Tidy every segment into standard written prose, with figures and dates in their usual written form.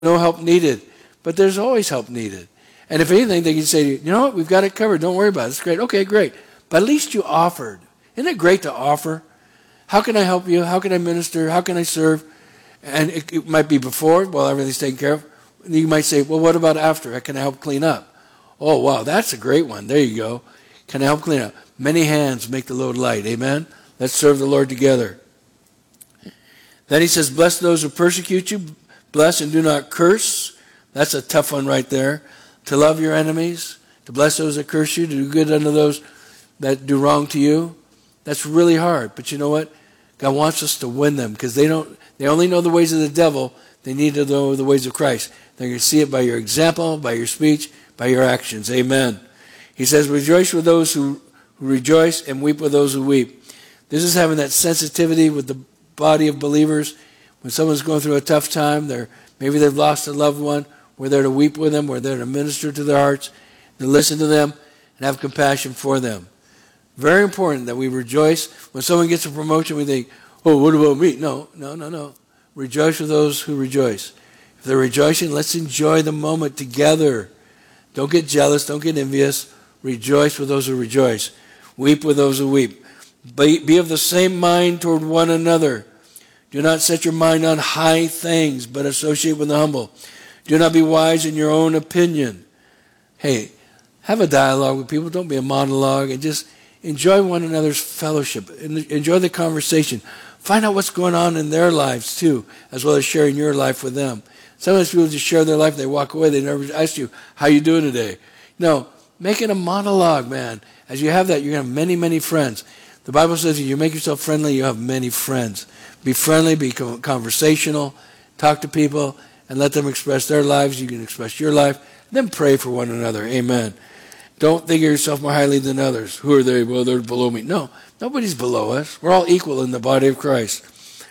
no help needed. But there's always help needed. And if anything, they can say to you, you know what, we've got it covered. Don't worry about it. It's great. Okay, great. But at least you offered. Isn't it great to offer? How can I help you? How can I minister? How can I serve? And it might be before, while everything's taken care of. You might say, well, what about after? Can I help clean up? Oh, wow, that's a great one. There you go. Can I help clean up? Many hands make the load light. Amen? Let's serve the Lord together. Then he says, bless those who persecute you. Bless and do not curse. That's a tough one right there. To love your enemies. To bless those that curse you. To do good unto those that do wrong to you. That's really hard. But you know what? God wants us to win them because they only know the ways of the devil. They need to know the ways of Christ. They're going to see it by your example, by your speech, by your actions. Amen. He says, rejoice with those who rejoice and weep with those who weep. This is having that sensitivity with the body of believers. When someone's going through a tough time, maybe they've lost a loved one, we're there to weep with them, we're there to minister to their hearts, to listen to them, and have compassion for them. Very important that we rejoice. When someone gets a promotion, we think, oh, what about me? No. Rejoice with those who rejoice. If they're rejoicing, let's enjoy the moment together. Don't get jealous. Don't get envious. Rejoice with those who rejoice. Weep with those who weep. Be of the same mind toward one another. Do not set your mind on high things, but associate with the humble. Do not be wise in your own opinion. Hey, have a dialogue with people. Don't be a monologue. And just enjoy one another's fellowship. Enjoy the conversation. Find out what's going on in their lives too, as well as sharing your life with them. Sometimes people just share their life, they walk away, they never ask you, how you doing today? No, make it a monologue, man. As you have that, you're going to have many, many friends. The Bible says if you make yourself friendly, you have many friends. Be friendly, be conversational, talk to people, and let them express their lives. You can express your life. Then pray for one another. Amen. Don't think of yourself more highly than others. Who are they? Well, they're below me. No, nobody's below us. We're all equal in the body of Christ.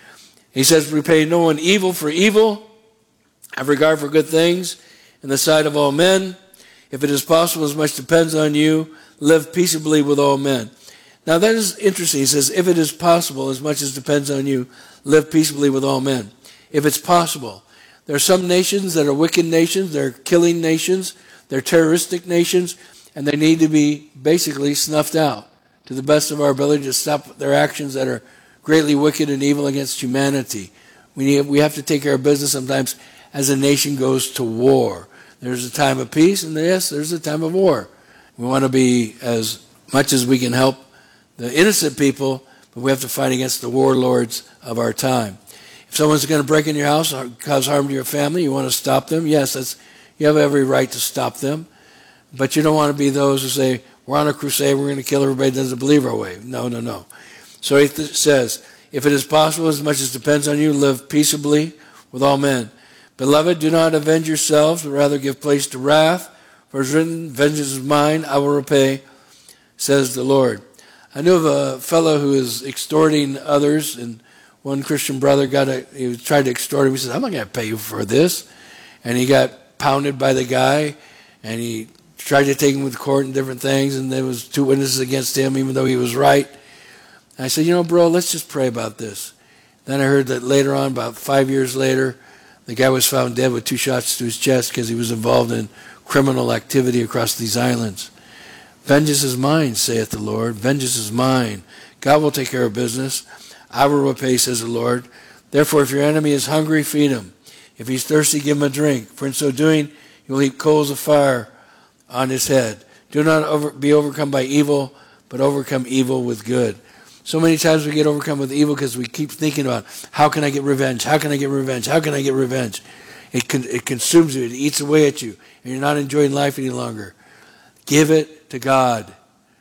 He says, repay no one evil for evil. Have regard for good things in the sight of all men. If it is possible, as much depends on you, live peaceably with all men. Now that is interesting. He says, if it is possible, as much as depends on you, live peaceably with all men. If it's possible. There are some nations that are wicked nations. They're killing nations. They're terroristic nations. And they need to be basically snuffed out to the best of our ability to stop their actions that are greatly wicked and evil against humanity. We have to take care of business sometimes as a nation goes to war. There's a time of peace, and yes, there's a time of war. We want to be, as much as we can help the innocent people, but we have to fight against the warlords of our time. If someone's going to break in your house or cause harm to your family, you want to stop them. Yes, you have every right to stop them. But you don't want to be those who say, we're on a crusade, we're going to kill everybody that doesn't believe our way. No. So it says, if it is possible, as much as depends on you, live peaceably with all men. Beloved, do not avenge yourselves, but rather give place to wrath. For it is written, vengeance is mine, I will repay, says the Lord. I knew of a fellow who was extorting others, and one Christian brother he tried to extort him. He said, I'm not going to pay you for this. And he got pounded by the guy, and he tried to take him to court and different things, and there was 2 witnesses against him, even though he was right. And I said, bro, let's just pray about this. Then I heard that later on, about 5 years later, the guy was found dead with 2 shots to his chest because he was involved in criminal activity across these islands. Vengeance is mine, saith the Lord. Vengeance is mine. God will take care of business. I will repay, says the Lord. Therefore, if your enemy is hungry, feed him. If he's thirsty, give him a drink. For in so doing, you will heap coals of fire on his head. Do not be overcome by evil, but overcome evil with good. So many times we get overcome with evil because we keep thinking about, how can I get revenge? How can I get revenge? How can I get revenge? It consumes you. It eats away at you. And you're not enjoying life any longer. Give it to God.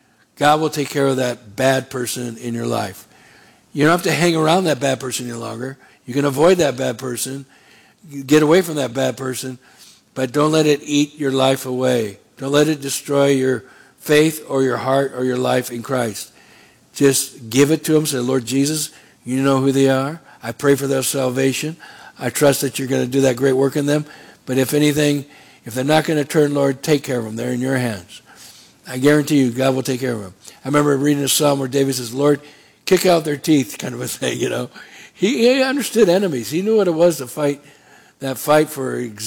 God will take care of that bad person in your life. You don't have to hang around that bad person any longer. You can avoid that bad person. Get away from that bad person. But don't let it eat your life away. Don't let it destroy your faith or your heart or your life in Christ. Just give it to him. Say, Lord Jesus, you know who they are. I pray for their salvation. I trust that you're going to do that great work in them. But if anything, if they're not going to turn, Lord, take care of them. They're in your hands. I guarantee you, God will take care of them. I remember reading a psalm where David says, Lord, kick out their teeth, kind of a thing, He understood enemies. He knew what it was to fight that fight for